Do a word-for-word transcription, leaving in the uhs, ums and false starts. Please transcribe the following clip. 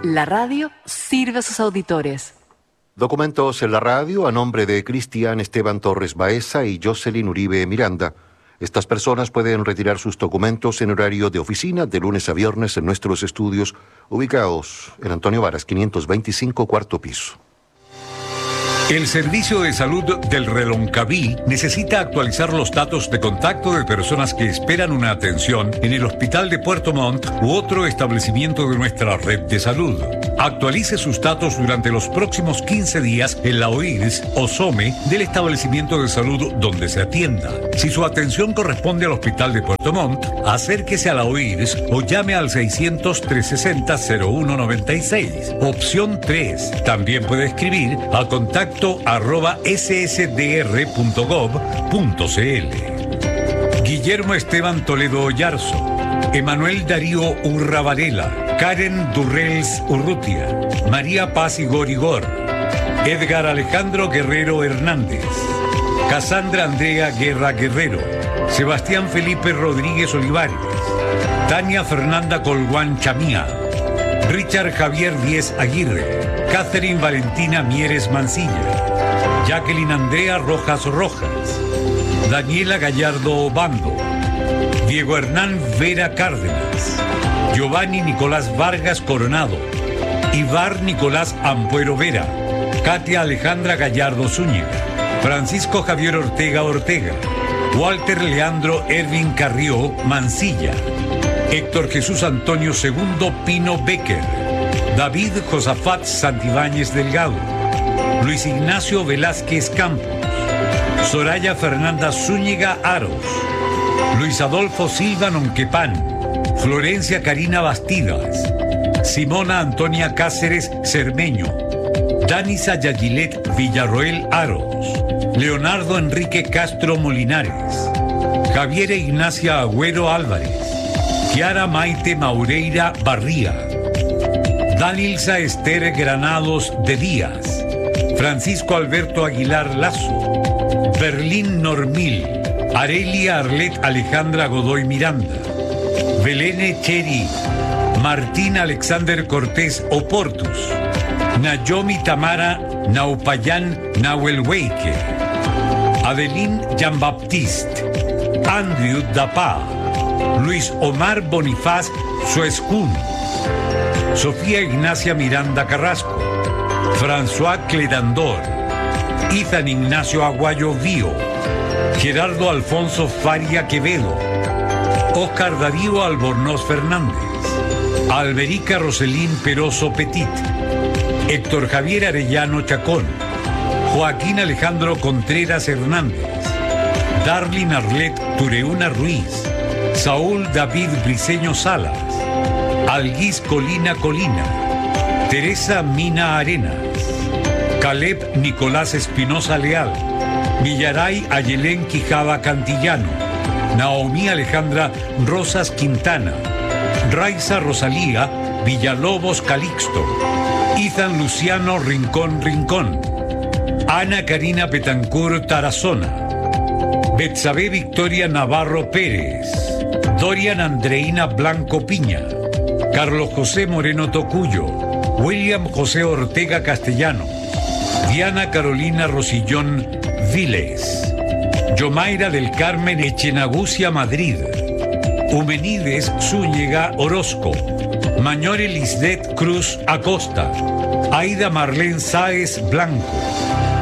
La radio sirve a sus auditores. Documentos en la radio a nombre de Cristian Esteban Torres Baeza y Jocelyn Uribe Miranda. Estas personas pueden retirar sus documentos en horario de oficina de lunes a viernes en nuestros estudios ubicados en Antonio Varas quinientos veinticinco, cuarto piso. El Servicio de Salud del Reloncaví necesita actualizar los datos de contacto de personas que esperan una atención en el Hospital de Puerto Montt u otro establecimiento de nuestra red de salud. Actualice sus datos durante los próximos quince días en la O I R S o SOME del establecimiento de salud donde se atienda. Si su atención corresponde al Hospital de Puerto Montt, acérquese a la O I R S o llame al seiscientos, trescientos sesenta, cero uno noventa y seis. Opción tres. También puede escribir a contacto arroba s s d r punto gov punto c l. Guillermo Esteban Toledo Oyarzo, Emanuel Darío Urra Varela, Karen Durrels Urrutia, María Paz Igor Igor, Edgar Alejandro Guerrero Hernández, Cassandra Andrea Guerra Guerrero, Sebastián Felipe Rodríguez Olivares, Tania Fernanda Colguán Chamía, Richard Javier Díez Aguirre, Catherine Valentina Mieres Mancilla, Jacqueline Andrea Rojas Rojas, Daniela Gallardo Obando, Diego Hernán Vera Cárdenas, Giovanni Nicolás Vargas Coronado, Ivar Nicolás Ampuero Vera, Katia Alejandra Gallardo Zúñiga, Francisco Javier Ortega Ortega, Walter Leandro Ervin Carrió Mancilla, Héctor Jesús Antonio Segundo Pino Becker, David Josafat Santibáñez Delgado, Luis Ignacio Velázquez Campos, Soraya Fernanda Zúñiga Aros, Luis Adolfo Silva Nonquepán, Florencia Karina Bastidas, Simona Antonia Cáceres Cermeño, Danisa Yayilet Villarroel Aros, Leonardo Enrique Castro Molinares, Javier Ignacia Agüero Álvarez, Kiara Maite Maureira Barría, Danilza Esther Granados de Díaz, Francisco Alberto Aguilar Lazo, Berlín Normil, Arelia Arlet Alejandra Godoy Miranda, Belene Cheri, Martín Alexander Cortés Oportus, Nayomi Tamara Naupayán Nahuelhueike, Adeline Jean-Baptiste, Andrew Dapá, Luis Omar Bonifaz Suescún, Sofía Ignacia Miranda Carrasco, François Cledandor, Ethan Ignacio Aguayo Vío, Gerardo Alfonso Faria Quevedo, Oscar Darío Albornoz Fernández, Alberica Roselín Peroso Petit, Héctor Javier Arellano Chacón, Joaquín Alejandro Contreras Hernández, Darlin Arlet Tureuna Ruiz, Saúl David Briceño Salas, Alguís Colina Colina, Teresa Mina Arenas, Caleb Nicolás Espinosa Leal, Villaray Ayelén Quijada Cantillano, Naomi Alejandra Rosas Quintana, Raiza Rosalía Villalobos Calixto, Ethan Luciano Rincón Rincón, Ana Karina Betancourt Tarazona, Betsabe Victoria Navarro Pérez, Dorian Andreina Blanco Piña, Carlos José Moreno Tocuyo, William José Ortega Castellano, Diana Carolina Rosillón Viles, Yomaira del Carmen Echenagucia Madrid, Humenides Zúñiga Orozco, Mañore Lisdet Cruz Acosta, Aida Marlén Sáez Blanco,